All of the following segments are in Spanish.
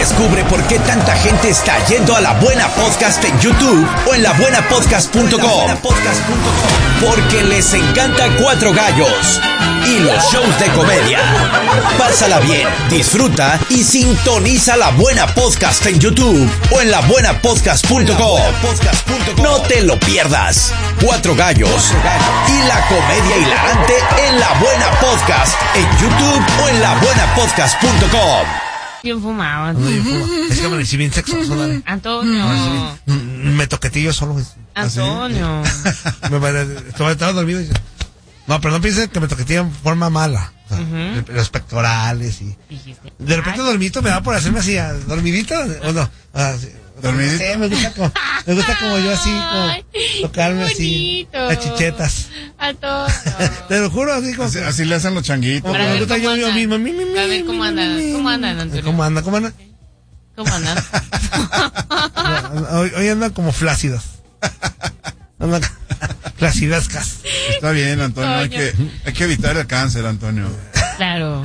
Descubre por qué tanta gente está yendo a La Buena Podcast en YouTube o en labuenapodcast.com. Porque les encanta Cuatro Gallos y los shows de comedia. Pásala bien, disfruta y sintoniza La Buena Podcast en YouTube o en labuenapodcast.com. No te lo pierdas. Cuatro Gallos y la comedia hilarante en La Buena Podcast en YouTube o en labuenapodcast.com. Bien fumado. Es que me decí bien sexoso, dale. Antonio. Me toquetillo solo. Antonio. Estaba dormido y... No, pero no piensen que me toquetillo en forma mala. O sea, los pectorales y... De repente dormidito me da por hacerme así, dormidito, ¿o no? ¿Dormidito? Sí, me gusta como yo así, como tocarme así, las chichetas. Antonio. Te lo juro, así como... Así le hacen los changuitos. Me gusta yo mismo. A ver, ¿cómo andan, Antonio? ¿Cómo andan? ¿Cómo andan? Hoy andan como flácidos. Andan flacidascas. Está bien, Antonio. Hay que evitar el cáncer, Antonio. Claro.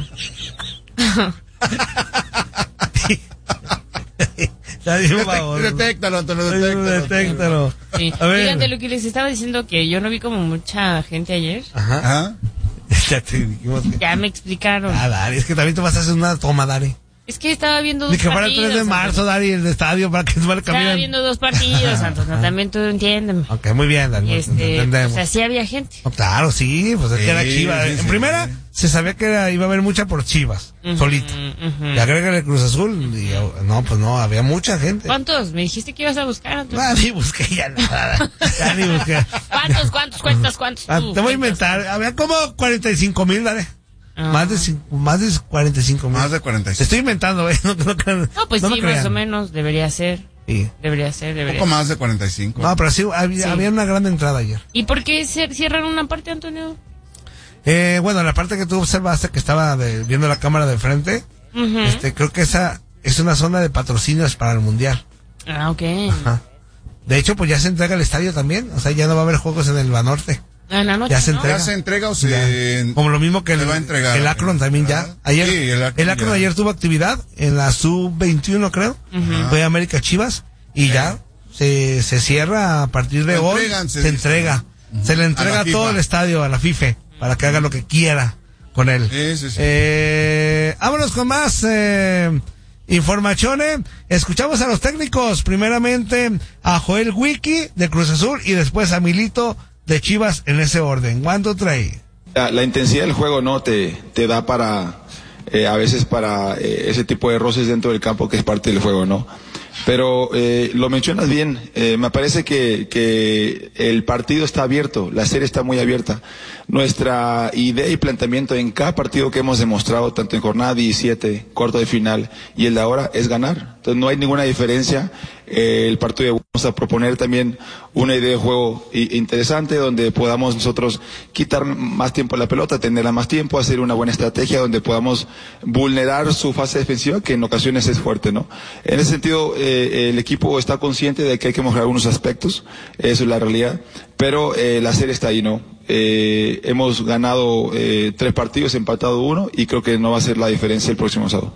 Detéctalo, Antonio, detéctalo. Sí. A ver. Fíjate lo que les estaba diciendo, que yo no vi como mucha gente ayer. Ajá. Ya te dijimos que... Ya me explicaron. Dari, es que también tú vas a hacer una toma, Dari. Es que estaba viendo dos Ni que partidos. fuera el 3 de marzo, Dari, el de estadio, para que se vaya Estaba viendo dos partidos, Antonio, también tú entiéndeme. Ok, muy bien, Dari. O sea, sí había gente. No, claro, sí, pues es que era Chivas. Sí, en primera, se sabía que iba a haber mucha por Chivas, solito. Y agrégale Cruz Azul, y pues no, había mucha gente. ¿Cuántos? Me dijiste que ibas a buscar, Antonio. Ni busqué ya nada. Ya ni busqué. ¿Cuántos? Te voy a inventar. Había como 45,000, Dari. Más de 45,000. Más de 45. Te estoy inventando, No, pues sí, más o menos, debería ser. Sí. Debería ser. Un poco más de 45. No, pero sí, había una gran entrada ayer. ¿Y por qué cierran una parte, Antonio? Bueno, la parte que tú observaste que estaba viendo la cámara de frente, creo que esa es una zona de patrocinios para el Mundial. Ah, ok. Ajá. De hecho, pues ya se entrega el estadio también, o sea, ya no va a haber juegos en el Banorte. En la noche, ya se ¿no? entrega. ¿Ya se entrega o se...? Como lo mismo que va a entregar, el Akron también ya. Ayer, sí, el Akron ayer tuvo actividad en la Sub-21, creo. Fue América Chivas y ya se cierra a partir de hoy. Se entrega. Se le entrega todo el estadio a la FIFA para que haga lo que quiera con él. Sí. Vámonos con más informaciones. Escuchamos a los técnicos. Primeramente a Joel Wiki de Cruz Azul y después a Milito de Chivas en ese orden. ¿Cuánto trae? La intensidad del juego no te da para a veces para ese tipo de roces dentro del campo que es parte del juego, ¿no? Pero lo mencionas bien, me parece que el partido está abierto, la serie está muy abierta. Nuestra idea y planteamiento en cada partido que hemos demostrado, tanto en jornada 17, cuarto de final y el de ahora, es ganar. Entonces no hay ninguna diferencia. El partido vamos a proponer también una idea de juego interesante donde podamos nosotros quitar más tiempo a la pelota, tenerla más tiempo, hacer una buena estrategia donde podamos vulnerar su fase defensiva, que en ocasiones es fuerte, ¿no? En ese sentido, el equipo está consciente de que hay que mejorar algunos aspectos, eso es la realidad, pero la serie está ahí, ¿no? Hemos ganado 3 partidos, empatado 1 y creo que no va a ser la diferencia el próximo sábado.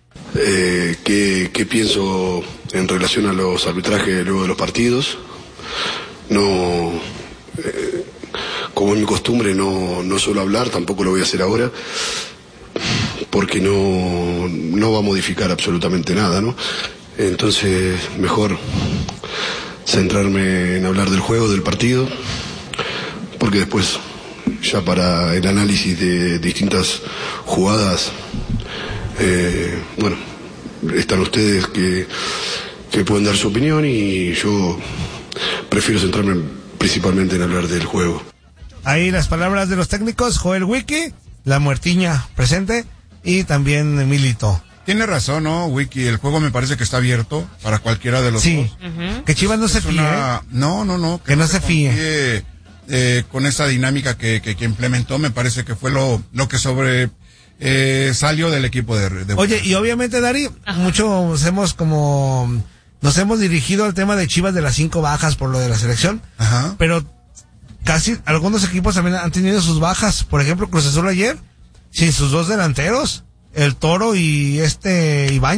¿Qué pienso en relación a los arbitrajes luego de los partidos? No, como es mi costumbre, no suelo hablar, tampoco lo voy a hacer ahora, porque no va a modificar absolutamente nada, ¿no? Entonces, mejor centrarme en hablar del juego, del partido, porque después, ya para el análisis de distintas jugadas, bueno, están ustedes que pueden dar su opinión y yo prefiero centrarme principalmente en hablar del juego. Ahí las palabras de los técnicos, Joel Wiki, la muertiña presente y también Milito. Tiene razón, ¿no, Wiki? El juego me parece que está abierto para cualquiera de los dos. Que Chivas no se fíe. No. Que no se fíe. Con esa dinámica que implementó, me parece que fue lo que salió del equipo de Oye, y obviamente, Dari, nos hemos dirigido al tema de Chivas de las 5 bajas por lo de la selección. Ajá. Pero casi algunos equipos también han tenido sus bajas. Por ejemplo, Cruz Azul ayer, sin sus 2 delanteros, el Toro y Ibañez.